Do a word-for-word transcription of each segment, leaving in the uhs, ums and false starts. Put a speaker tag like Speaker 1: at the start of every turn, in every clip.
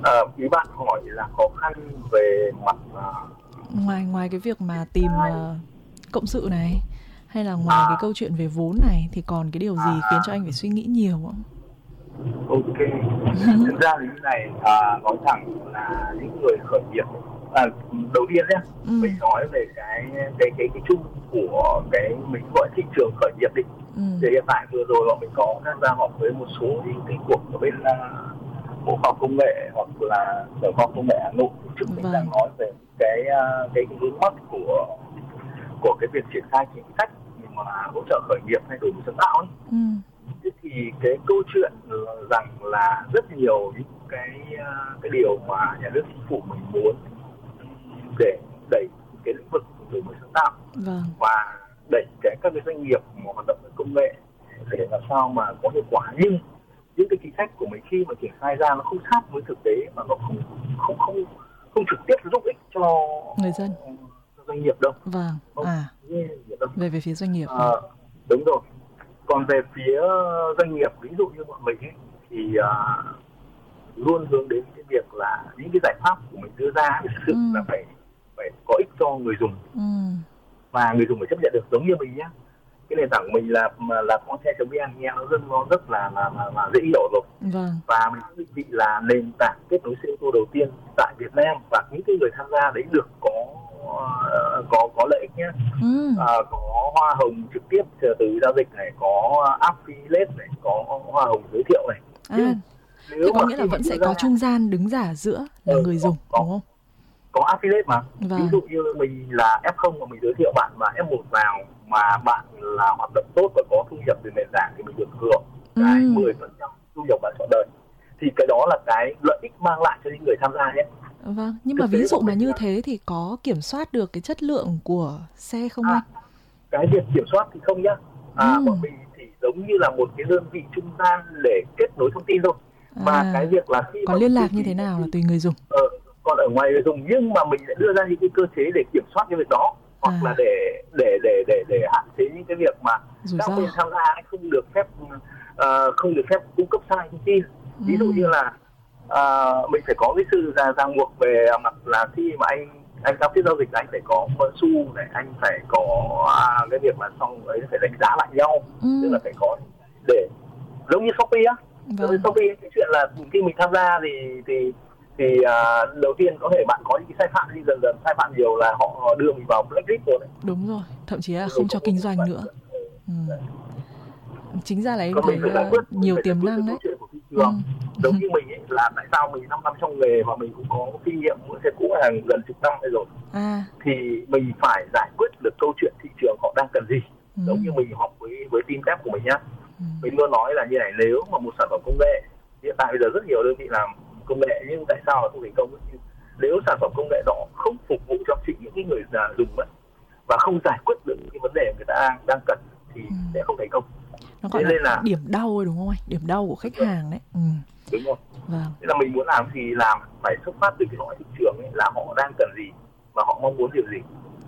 Speaker 1: À, ý bạn hỏi là khó khăn về mặt uh...
Speaker 2: ngoài ngoài cái việc mà tìm uh, cộng sự này, hay là ngoài
Speaker 1: à,
Speaker 2: cái câu chuyện về vốn này, thì còn cái điều gì
Speaker 1: à,
Speaker 2: khiến cho anh phải suy nghĩ nhiều không?
Speaker 1: Ok, thực ra thì như này, à, nói thẳng là những người khởi nghiệp, à, đầu tiên nhé, ừ. mình nói về cái cái cái cái chung của cái mình gọi thị trường khởi nghiệp đi. Ừ. Thì hiện tại vừa rồi bọn mình có tham gia họp với một số những cái cuộc ở bên uh, Bộ Khoa học Công nghệ hoặc là Sở Khoa học Công nghệ Hà Nội, chúng mình vâng. đang nói về cái uh, cái vướng mắc của của cái việc triển khai chính sách mà hỗ trợ khởi nghiệp hay đổi mới sáng tạo ấy. Ừ. Thế thì cái câu chuyện rằng là rất nhiều những cái cái điều mà nhà nước chính phủ mình muốn để đẩy cái lĩnh vực đổi mới sáng tạo vâng. và đẩy cái các cái doanh nghiệp mà hoạt động về công nghệ để làm sao mà có hiệu quả, nhưng những cái chính sách của mình khi mà triển khai ra nó không sát với thực tế và nó không không không không trực tiếp giúp ích cho
Speaker 2: người dân,
Speaker 1: cho doanh nghiệp đâu.
Speaker 2: Vâng.
Speaker 1: Không,
Speaker 2: à về về phía doanh nghiệp.
Speaker 1: À, đúng rồi. Còn về phía doanh nghiệp, ví dụ như bọn mình ấy, thì uh, luôn hướng đến cái việc là những cái giải pháp của mình đưa ra thực sự ừ. là phải phải có ích cho người dùng ừ. và người dùng phải chấp nhận được. Giống như mình nhá, cái nền tảng của mình là là con xe chấm vn, nghe nó rất nó rất là là, là, là dễ hiểu rồi. Vâng. Và mình cũng định vị là nền tảng kết nối xe ô tô đầu tiên tại Việt Nam, và những cái người tham gia đấy được có uh, có có lợi ích nhé. Ừ. Uh, có hoa hồng trực tiếp từ giao dịch này, có affiliate này, có hoa hồng giới thiệu này.
Speaker 2: À, thế có nghĩa là vẫn sẽ có trung gian đứng giả giữa là ừ, người dùng,
Speaker 1: có,
Speaker 2: đúng không?
Speaker 1: Có affiliate mà.
Speaker 2: Vâng.
Speaker 1: Ví dụ như mình là ép không mà mình giới thiệu bạn và ép một vào mà bạn là hoạt động tốt và có thu nhập từ nền tảng thì mình được hưởng cái ừ. mười phần trăm thu nhập bạn trọn đời. Thì cái đó là cái lợi ích mang lại cho những người tham gia nhé.
Speaker 2: Vâng, nhưng mà ví dụ mà như thế thì có kiểm soát được cái chất lượng của xe không
Speaker 1: à,
Speaker 2: anh?
Speaker 1: Cái việc kiểm soát thì không nhá. À, ừ. Bọn mình thì giống như là một cái đơn vị trung gian để kết nối thông tin thôi. À, và cái việc là khi
Speaker 2: còn liên lạc như thế nào là tùy người dùng.
Speaker 1: Ờ, còn ở ngoài người dùng, nhưng mà mình sẽ đưa ra những cái cơ chế để kiểm soát cái việc đó, hoặc à. là để để để để để hạn chế những cái việc mà các bên tham gia không được phép uh, không được phép cung cấp sai thông tin. Ừ. Ví dụ như là uh, mình phải có cái sự ràng ràng buộc về mặt là khi mà anh anh giao tiếp giao dịch, anh phải có xu này, anh phải có uh, cái việc là xong ấy phải đánh giá lại nhau. Ừ. Tức là phải có để giống như Shopee á. Vâng. Shopee cái chuyện là khi mình tham gia thì thì thì uh, đầu tiên có thể bạn có những cái sai phạm, nhưng dần dần sai phạm nhiều là họ đưa mình vào blacklist rồi đấy.
Speaker 2: Đúng rồi, thậm chí là không cho kinh doanh nữa. Ừ. Chính ra là em thấy uh, nhiều tiềm năng đấy.
Speaker 1: Ừ. Giống như mình ấy, là tại sao mình năm năm trong nghề và mình cũng có kinh nghiệm mua xe cũ hàng gần chục năm rồi. À. Thì mình phải giải quyết được câu chuyện thị trường họ đang cần gì. Ừ. Giống như mình học với với team tech của mình nhá. Ừ. Mình luôn nói là như này, nếu mà một sản phẩm công nghệ, hiện tại bây giờ rất nhiều đơn vị làm công nghệ nhưng tại sao là không thành công? Nếu sản phẩm công nghệ đó không phục vụ cho chính những cái người dùng ấy, và không giải quyết được cái vấn đề người ta đang, đang cần thì ừ. sẽ không thành công.
Speaker 2: Nó gọi là, là điểm đau rồi đúng không anh? Điểm đau của khách hàng đấy. Ừ.
Speaker 1: Đúng rồi. Vâng. Thế là mình muốn làm gì làm phải xuất phát từ cái loại thị trường ấy, là họ đang cần gì và họ mong muốn điều gì.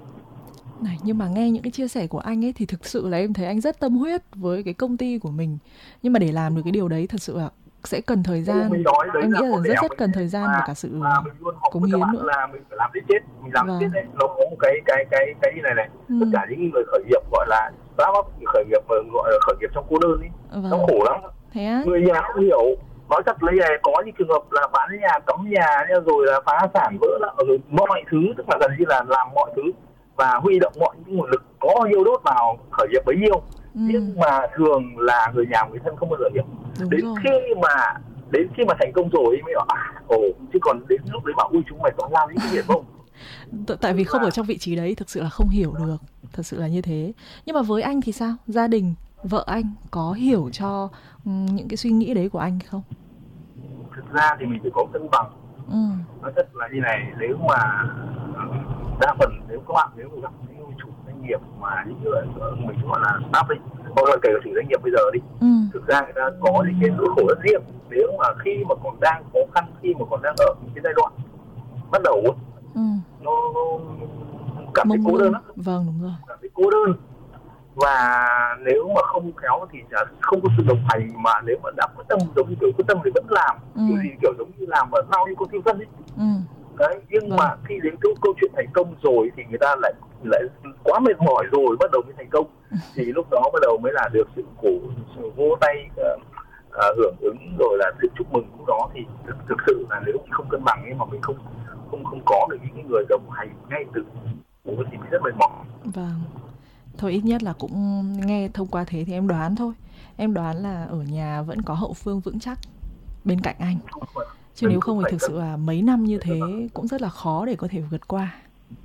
Speaker 2: Này, nhưng mà nghe những cái chia sẻ của anh ấy thì thực sự là em thấy anh rất tâm huyết với cái công ty của mình. Nhưng mà để làm được cái điều đấy thật sự là sẽ cần thời gian. Em nghĩ là rất rất cần thời gian và cả sự cống hiến nữa.
Speaker 1: Là mình phải làm đến chết, mình làm đến chết đấy. Nó có một cái cái cái cái như này này. Ừ. Tất cả những người khởi nghiệp gọi là startup, khởi nghiệp gọi là khởi nghiệp trong cô đơn ấy, vâng. Nó khổ lắm.
Speaker 2: Thế á?
Speaker 1: Người nhà không hiểu. Nói thật lấy này, có những trường hợp là bán nhà, cấm nhà, rồi là phá sản vỡ nợ, rồi mọi thứ, tức là gần như là làm mọi thứ và huy động mọi những nguồn lực có bao nhiêu đốt vào khởi nghiệp bấy nhiêu. Ừ. Nhưng mà thường là người nhà người thân không bao giờ hiểu. Đúng đến rồi. khi mà đến khi mà thành công rồi mới bảo à, ồ, chứ còn đến lúc đấy bảo ui chúng mày toàn làm những cái việc không.
Speaker 2: Tại vì không ở trong vị trí đấy thực sự là không hiểu được, thật sự là như thế. Nhưng mà với anh thì sao? Gia đình, vợ anh có hiểu cho um, những cái suy nghĩ đấy của anh không?
Speaker 1: Thực ra thì mình phải có cân bằng. Ừ. Nói thật là như này, nếu mà đa phần nếu các bạn nếu mà gặp những chủ doanh nghiệp mà những người mình gọi là staff đi, hoặc là kể cả chủ doanh nghiệp bây giờ đi, ừ. thực ra người ta có những cái nỗi khổ rất riêng. Nếu mà khi mà còn đang khó khăn, khi mà còn đang ở những cái giai đoạn bắt đầu, ừ. nó, nó cảm thấy cô đơn lắm.
Speaker 2: Vâng, đúng rồi.
Speaker 1: Cảm thấy cô đơn và nếu mà không khéo thì không có sự đồng hành, mà nếu mà đã quyết tâm giống như kiểu quyết tâm thì vẫn làm, ừ. kiểu gì kiểu giống như làm ở sau như con thiêu thân ấy.
Speaker 2: Ừ.
Speaker 1: Đấy, nhưng
Speaker 2: vâng.
Speaker 1: mà khi đến câu, câu chuyện thành công rồi thì người ta lại lại quá mệt mỏi rồi bắt đầu mới thành công, thì lúc đó bắt đầu mới là được sự cổ sự vỗ tay uh, uh, hưởng ứng rồi là sự chúc mừng. Lúc đó thì thực, thực sự là nếu mình không cân bằng ấy mà mình không không không có được những người đồng hành ngay từ thì mình rất mệt mỏi.
Speaker 2: Vâng. Thôi ít nhất là cũng nghe thông qua thế thì em đoán thôi. Em đoán là ở nhà vẫn có hậu phương vững chắc bên cạnh anh. Chứ nếu không thì thực sự là mấy năm như thế cũng rất là khó để có thể vượt qua.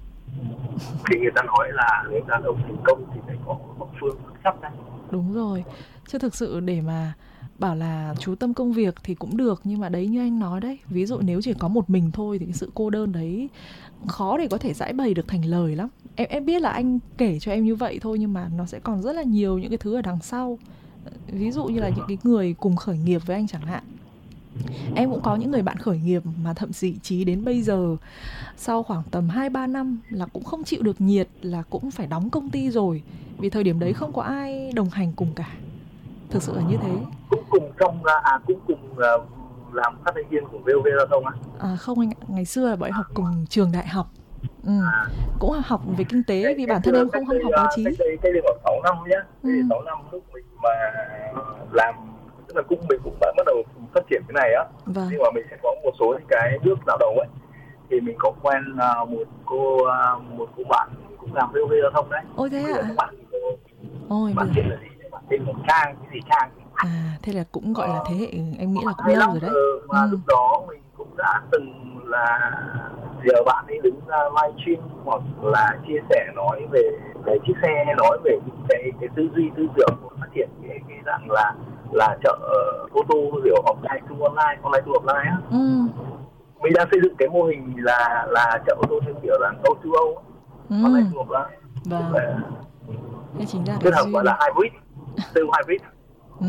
Speaker 1: Thì người ta nói là nếu đàn ông thành công thì phải có hậu phương vững chắc đấy.
Speaker 2: Đúng rồi. Chứ thực sự để mà bảo là chú tâm công việc thì cũng được, nhưng mà đấy như anh nói đấy, ví dụ nếu chỉ có một mình thôi thì cái sự cô đơn đấy khó để có thể giải bày được thành lời lắm. Em em biết là anh kể cho em như vậy thôi, nhưng mà nó sẽ còn rất là nhiều những cái thứ ở đằng sau. Ví dụ như là những cái người cùng khởi nghiệp với anh chẳng hạn. Em cũng có những người bạn khởi nghiệp mà thậm chí đến bây giờ sau khoảng tầm hai ba năm là cũng không chịu được nhiệt, là cũng phải đóng công ty rồi, vì thời điểm đấy không có ai đồng hành cùng cả. Thực sự là như thế.
Speaker 1: Cũng cùng trong à cũng cùng uh, làm phát thanh viên của vê o vê Giao thông á?
Speaker 2: À không anh ạ, ngày xưa là bọn em học cùng trường đại học. Ừ. À. Cũng học về kinh tế, cái, vì bản thân em không không học báo chí.
Speaker 1: Cách đây cách đây khoảng sáu năm nhá. Ừ. sáu năm lúc mình mà làm, tức là cũng mình cũng đã bắt đầu phát triển cái này á. Vâng. Nhưng mà mình sẽ có một số những cái bước dạo đầu ấy. Thì mình có quen uh, một cô uh, một cô bạn cũng làm vê o vê Giao thông đấy.
Speaker 2: Ôi thế ạ?
Speaker 1: Bạn,
Speaker 2: Ôi
Speaker 1: bạn tên là gì? Bạn tên là Trang, cái gì Trang?
Speaker 2: À, thế là cũng gọi là thế hệ, em nghĩ là cũng lâu rồi đấy.
Speaker 1: Mà ừ. lúc đó mình cũng đã từng là giờ bạn ấy đứng ra live stream hoặc là chia sẻ nói về về chiếc xe, nói về những cái cái tư duy tư tưởng của phát triển cái cái dạng là là chợ ô tô kiểu offline to online, online to offline á. Ừ. Mình đang xây dựng cái mô hình là là chợ ô tô theo kiểu là O to O, ừ. online to offline.
Speaker 2: Vâng. Thế chính là
Speaker 1: kết hợp gọi là hybrid, từ hybrid.
Speaker 2: Ừ.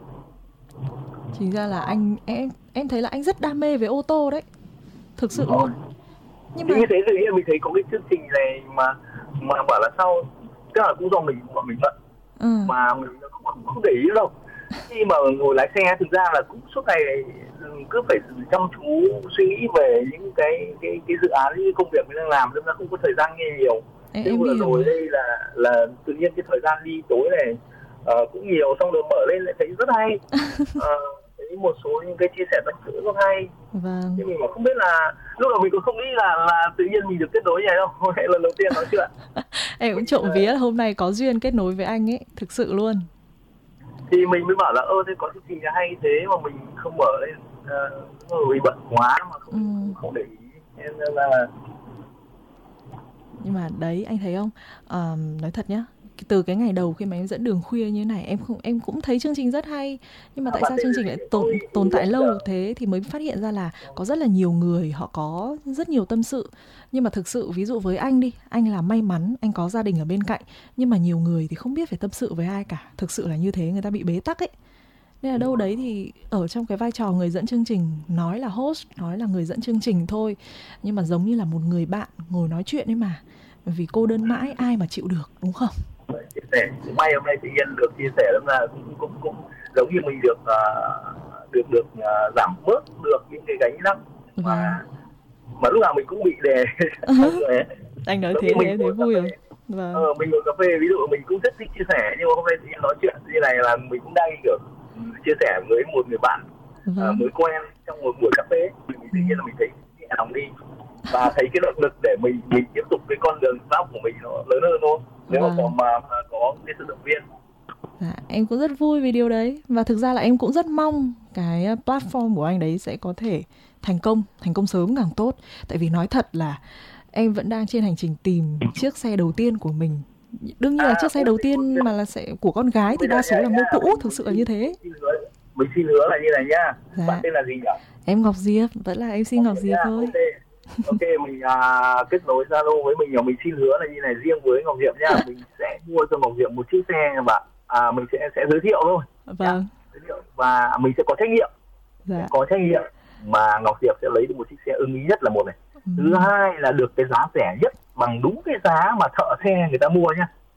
Speaker 2: Chính ra là anh em em thấy là anh rất đam mê về ô tô đấy, thực sự luôn.
Speaker 1: Nhưng mà như thế tự nhiên mình thấy có cái chương trình này mà mà bảo là sau, tức là cũng do mình bọn mình bận, ừ. mà mình không, không, không để ý đâu. Khi mà ngồi lái xe thực ra là cũng suốt ngày cứ phải chăm chú suy nghĩ về những cái cái cái dự án, những công việc mình đang làm, nên là không có thời gian nghe nhiều. Thế vừa rồi đây là là tự nhiên cái thời gian đi tối này uh, cũng nhiều, xong rồi mở lên lại thấy rất hay. Uh, một số những cái chia sẻ tâm sự rất hay.
Speaker 2: Vâng.
Speaker 1: Nhưng mình không biết là lúc đầu mình cũng không nghĩ là là tự nhiên mình được kết nối như này đâu. Hôm nay lần đầu tiên nói chuyện.
Speaker 2: Em cũng trộm vía hôm nay có duyên kết nối với anh ấy, thực sự luôn.
Speaker 1: Thì mình mới bảo là ơ thế có chương trình hay thế mà mình không mở lên, uh, vì bận quá mà không ừ. không để ý, nên là.
Speaker 2: Nhưng mà đấy anh thấy không, à, nói thật nhá, từ cái ngày đầu khi mà em dẫn đường khuya như thế này, em không em cũng thấy chương trình rất hay, nhưng mà tại sao chương trình lại tồn tồn tại lâu được thế, thì mới phát hiện ra là có rất là nhiều người họ có rất nhiều tâm sự. Nhưng mà thực sự ví dụ với anh đi, anh là may mắn, anh có gia đình ở bên cạnh, nhưng mà nhiều người thì không biết phải tâm sự với ai cả, thực sự là như thế, người ta bị bế tắc ấy. Nên là đâu đấy thì ở trong cái vai trò người dẫn chương trình, nói là host, nói là người dẫn chương trình thôi, nhưng mà giống như là một người bạn ngồi nói chuyện ấy mà, vì cô đơn mãi ai mà chịu được, đúng không?
Speaker 1: Chia sẻ, cũng may hôm nay tự nhiên được chia sẻ, lắm là cũng cũng cũng giống như mình được uh, được được uh, giảm bớt được những cái gánh nặng mà vâng. mà lúc nào mình cũng bị đè.
Speaker 2: Anh nói thế thì em thấy vui rồi.
Speaker 1: Vâng. Ờ, mình ngồi cà phê, ví dụ mình cũng rất thích chia sẻ, nhưng mà hôm nay tự nhiên nói chuyện như này là mình cũng đang kiểu chia sẻ với một người bạn vâng. uh, mới quen trong một buổi cà phê, mình tự nhiên là mình thấy nhẹ lòng đi và thấy cái động lực để mình mình tiếp tục cái con đường giáo của mình nó lớn hơn thôi, nếu vâng. mà, có, mà, mà có cái sự động viên.
Speaker 2: Dạ, em cũng rất vui vì điều đấy, và thực ra là em cũng rất mong cái platform của anh đấy sẽ có thể thành công, thành công sớm càng tốt. Tại vì nói thật là em vẫn đang trên hành trình tìm chiếc xe đầu tiên của mình. Đương nhiên là à, chiếc xe đầu tiên mà là sẽ của con gái thì đa số là mô cũ, thực sự là như thế.
Speaker 1: Mình xin hứa là như này nhá. Dạ. Bạn tên là gì nhỉ?
Speaker 2: Em Ngọc Diệp, vẫn là em xin Ngọc Diệp thôi.
Speaker 1: Okay. Ok, mình à, kết nối Zalo với mình, mình xin hứa là như này, riêng với Ngọc Diệp nhá, mình sẽ mua cho Ngọc Diệp một chiếc xe và à, mình sẽ sẽ giới thiệu thôi.
Speaker 2: Vâng.
Speaker 1: Giới thiệu và mình sẽ có trách nhiệm.
Speaker 2: Dạ.
Speaker 1: Có trách nhiệm mà Ngọc Diệp sẽ lấy được một chiếc xe ưng ý nhất là một này. Ừ. Thứ hai là được cái giá rẻ nhất bằng đúng cái giá mà thợ xe người ta mua nhá.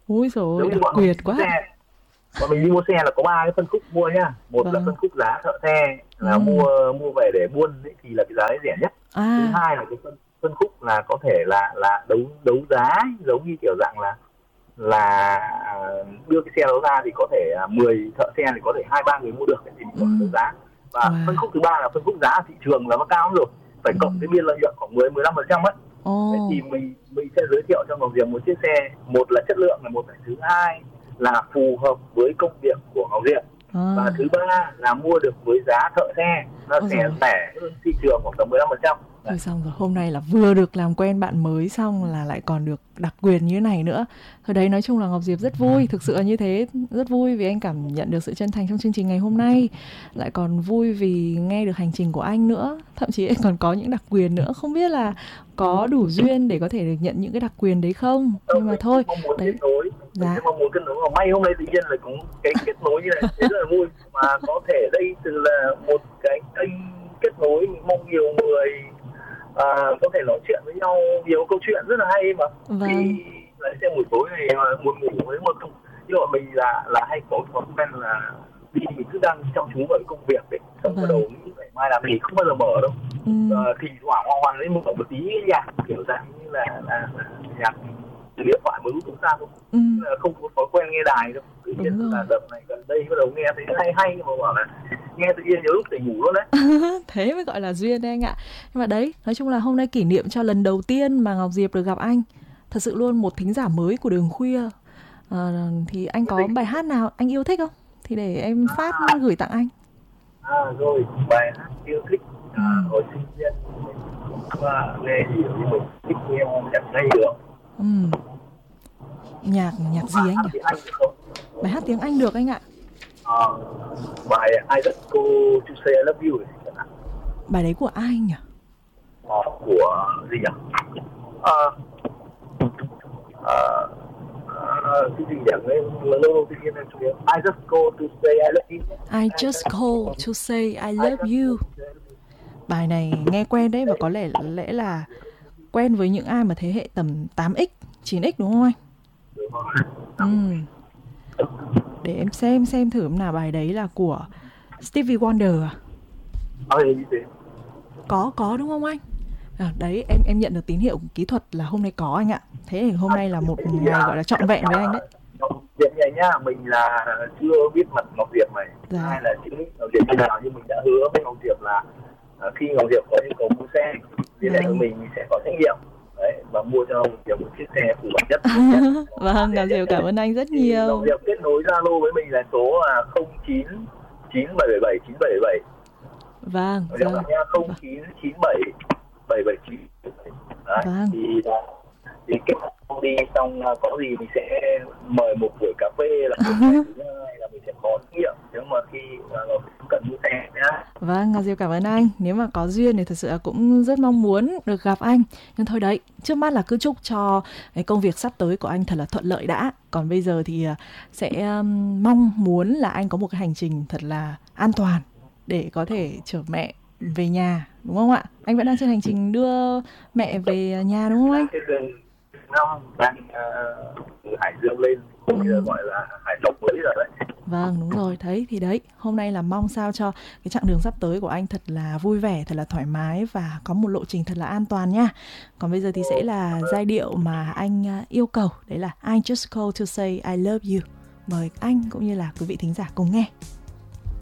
Speaker 2: Ôi dồi ôi, đặc biệt quá.
Speaker 1: Bọn mình đi mua xe là có ba cái phân khúc mua nhá. Một vâng. là phân khúc giá thợ xe là ừ. mua mua về để buôn ấy, thì là cái giá rẻ nhất. À. Thứ hai là cái phân phân khúc là có thể là là đấu đấu giá, giống như kiểu dạng là là đưa cái xe đó ra thì có thể mười thợ xe thì có thể hai ba người mua được thì mình ừ. đấu giá. Và wow. phân khúc thứ ba là phân khúc giá thị trường là nó cao lắm rồi, phải cộng ừ. cái biên lợi nhuận khoảng mười mười lăm phần trăm ấy. Oh. Thế thì mình mình sẽ giới thiệu cho Ngọc Diệp một chiếc xe, một là chất lượng là một, thứ hai là phù hợp với công việc của Ngọc Diệp. À. Và thứ ba là mua được với giá thợ xe nó Ôi sẽ rẻ hơn thị trường khoảng tầm mười lăm phần trăm.
Speaker 2: Rồi xong rồi, hôm nay là vừa được làm quen bạn mới xong là lại còn được đặc quyền như thế này nữa. Thôi đấy, nói chung là Ngọc Diệp rất vui, thực sự là như thế, rất vui vì anh cảm nhận được sự chân thành trong chương trình ngày hôm nay. Lại còn vui vì nghe được hành trình của anh nữa, thậm chí còn có những đặc quyền nữa. Không biết là có đủ duyên để có thể được nhận những cái đặc quyền đấy không? Nhưng mà thôi, đấy.
Speaker 1: Dạ. Mong muốn kết nối, mà may hôm nay tự nhiên là cũng cái kết nối như này, thế rất là vui. Mà có thể đây từ là một cái kênh kết nối, mong nhiều người À, có thể nói chuyện với nhau nhiều câu chuyện rất là hay mà. Vâng. Khi lái xe buổi tối này mà buồn ngủ với một không, nhưng mà mình là là hay có thói quen là đi mình cứ đang chăm chú vào công việc đấy, xong vâng. bắt đầu nghĩ ngày mai làm gì không bao giờ mở đâu. Ừ. À, thì thoảng hoa hoàn lấy mở một tí nhạc kiểu dạng như là, là, là nhạc từ điện thoại mới lúc ra thôi. Ừ. Là không có thói quen nghe đài đâu. Tự nhiên là đợt này gần đây bắt đầu nghe thấy hay hay mà bảo là nghe tự nhiên nhiều lúc tỉnh ngủ luôn đấy.
Speaker 2: Thế mới gọi là duyên đấy anh ạ. Nhưng mà đấy, nói chung là hôm nay kỷ niệm cho lần đầu tiên mà Ngọc Diệp được gặp anh. Thật sự luôn, một thính giả mới của Đường Khuya. À, thì anh có bài hát nào anh yêu thích không? Thì để em phát à. gửi tặng anh.
Speaker 1: À rồi, bài hát yêu thích à, ừ. hồi sinh viên và nghe nhiều nhưng mình thích nghe nhạc hay được.
Speaker 2: Ừ. Nhạc nhạc gì anh nhỉ? Bài hát tiếng Anh được anh ạ.
Speaker 1: À, bài I Just Go To Say I Love You.
Speaker 2: Bài đấy của ai nhỉ?
Speaker 1: À, của gì nhỉ? À, à, à, cái gì nhỉ? Lâu lâu tự nhiên em chưa nhớ. I Just Go To Say I Love You.
Speaker 2: I Just Go To Say I Love You. Bài này nghe quen đấy, và có lẽ lẽ là quen với những ai mà thế hệ tầm tám x, chín x đúng không anh?
Speaker 1: Đúng rồi.
Speaker 2: Ừ. Để em xem xem thử nào, bài đấy là của Stevie Wonder à?
Speaker 1: À,
Speaker 2: có có đúng không anh? À, đấy em em nhận được tín hiệu kỹ thuật là hôm nay có anh ạ. Thế thì hôm nay là một ngày gọi là trọn vẹn với anh đấy.
Speaker 1: Ngọc Diệp này nhá, mình là chưa biết mặt Ngọc Diệp này, dạ. hay là chưa biết Ngọc Diệp như nào, nhưng mình đã hứa với Ngọc Diệp là uh, khi Ngọc Diệp có nhu cầu mua xe thì lại mình sẽ có trách nhiệm đấy và mua cho Ngọc Diệp một chiếc xe phù hợp nhất.
Speaker 2: Vâng, Ngọc Diệp cảm ơn anh rất nhiều.
Speaker 1: Ngọc Diệp kết nối Zalo với mình là số là không chín chín bảy bảy bảy chín bảy bảy.
Speaker 2: Vâng,
Speaker 1: vâng. không chín chín bảy bảy bảy chín. Đấy, vâng. Thì, thì kết nối đi xong có gì mình sẽ mời một buổi cà phê là một ngày thứ hai là mình sẽ có kinh nghiệm nếu mà khi mà cần mua xe nhá.
Speaker 2: Vâng, Ngọc Diệp cảm ơn anh. Nếu mà có duyên thì thật sự là cũng rất mong muốn được gặp anh. Nhưng thôi đấy, trước mắt là cứ chúc cho cái công việc sắp tới của anh thật là thuận lợi đã. Còn bây giờ thì sẽ um, mong muốn là anh có một cái hành trình thật là an toàn để có thể chở mẹ về nhà, đúng không ạ? Anh vẫn đang trên hành trình đưa mẹ về nhà đúng không anh?
Speaker 1: Năm đang uh, từ Hải Dương lên, bây giờ ừ. gọi là Hải Lộc mới rồi đấy.
Speaker 2: Vâng, đúng rồi. Thấy thì đấy, hôm nay là mong sao cho cái chặng đường sắp tới của anh thật là vui vẻ, thật là thoải mái và có một lộ trình thật là an toàn nha. Còn bây giờ thì sẽ là giai điệu mà anh yêu cầu, đấy là I Just Call To Say I Love You. Mời anh cũng như là quý vị thính giả cùng nghe.